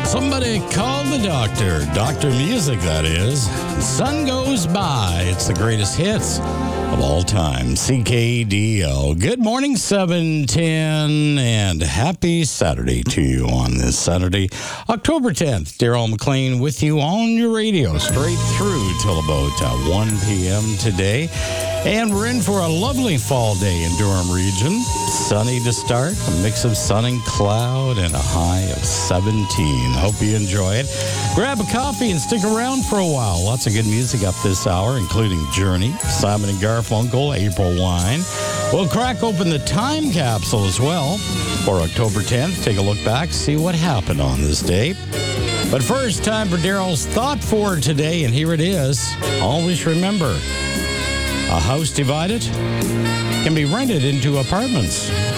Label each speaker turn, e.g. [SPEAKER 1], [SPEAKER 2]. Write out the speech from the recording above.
[SPEAKER 1] Somebody call the doctor. Dr. Music, that is. Sun Goes By. It's the greatest hits of all time. CKDO. Good morning, 710, and happy Saturday to you on this Saturday, October 10th. Daryl McLean with you on your radio straight through till about 1 p.m. today. And we're in for a lovely fall day in Durham region. Sunny to start, a mix of sun and cloud, and a high of 17. Hope you enjoy it. Grab a coffee and stick around for a while. Lots of good music up this hour, including Journey, Simon and Garfunkel, April Wine. We'll crack open the time capsule as well for October 10th. Take a look back, see what happened on this day. But first, time for Daryl's Thought for today, and here it is. Always remember, a house divided can be rented into apartments.